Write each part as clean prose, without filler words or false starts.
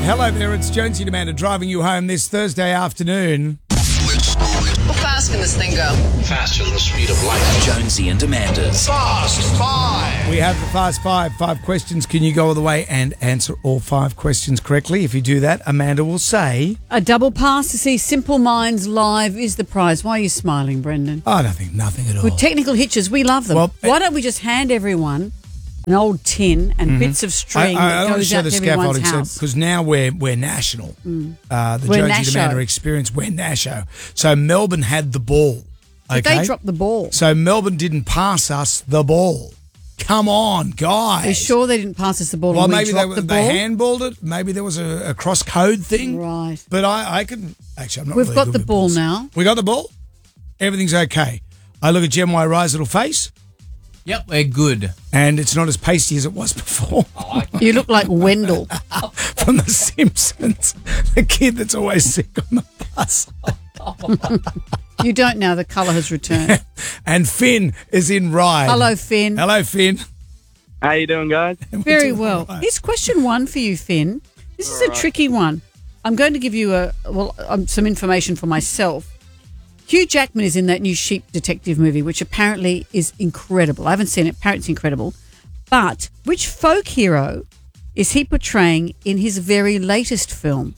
Hello there, it's Jonesy and Amanda driving you home this Thursday afternoon. How fast can this thing go? Faster than the speed of light. Jonesy and Amanda's Fast Five. We have the Fast Five. 5 questions. Can you go all the way and answer all 5 questions correctly? If you do that, Amanda will say... A double pass to see Simple Minds live is the prize. Why are you smiling, Brendan? Oh, nothing at all. With technical hitches, we love them. Well, why don't we just hand everyone an old tin and bits of string that goes out to everyone's house? Because now we're national. The We're Jonesy and Nasho. Amanda experience, we're Nasho. So Melbourne had the ball. But Okay? they dropped the ball. So Melbourne didn't pass us the ball. Come on, guys. Are you sure they didn't pass us the ball Well, and we maybe dropped the ball? they handballed it. Maybe there was a cross-code thing. Right. But I can... Actually, I'm not We've really got good the with ball balls. now. We got the ball? Everything's okay. I look at Gem Y's little face, Yep, we're good. and it's not as pasty as it was before. You look like Wendell. From The Simpsons. The kid that's always sick on the bus. You don't now. The colour has returned. And Finn is in ride. Hello, Finn. Hello, Finn. How you doing, guys? Very well. Here's question 1 for you, Finn. This is a tricky one. I'm going to give you some information for myself. Hugh Jackman is in that new Sheep Detective movie, which apparently is incredible. I haven't seen it. Apparently it's incredible. But which folk hero is he portraying in his very latest film?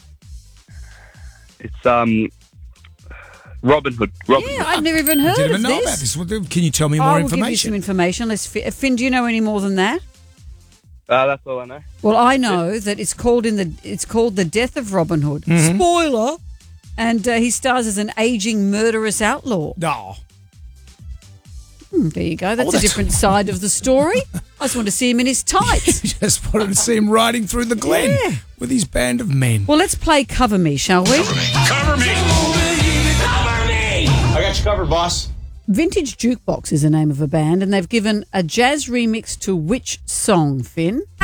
It's Robin Hood. Yeah, I've never even heard Didn't of even know this. about this. Can you tell me more I will give you information? some information. Finn, do you know any more than that? That's all I know. Well, I know that it's called The Death of Robin Hood. Spoiler. And he stars as an aging murderous outlaw. No. There you go. That's a different side of the story. I just want to see him in his tights. Just wanted to see him riding through the glen with his band of men. Well, let's play Cover Me, shall we? Cover me. Cover me. I got you covered, boss. Vintage Jukebox is the name of a band, and they've given a jazz remix to which song, Finn?